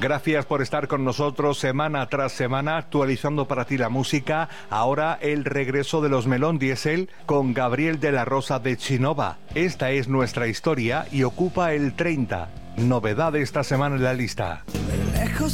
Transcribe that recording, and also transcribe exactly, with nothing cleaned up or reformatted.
Gracias por estar con nosotros semana tras semana, actualizando para ti la música. Ahora el regreso de los Melón Diesel con Gabriel de la Rosa de Chinova. Esta es nuestra historia y ocupa el treinta. Novedad esta semana en la lista.